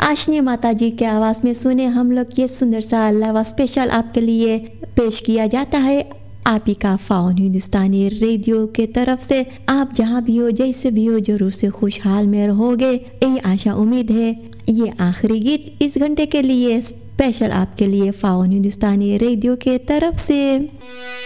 आशनी माता जी के आवाज़ में सुने हम लोग ये सुंदर सा लावा स्पेशल आपके लिए पेश किया जाता है आप ही का फाउन हिंदुस्तानी रेडियो के तरफ से। आप जहाँ भी हो जैसे भी हो जरूर से खुशहाल में रहोगे, यही आशा उम्मीद है। ये आखिरी गीत इस घंटे के लिए स्पेशल आपके लिए फाउन हिंदुस्तानी रेडियो के तरफ से।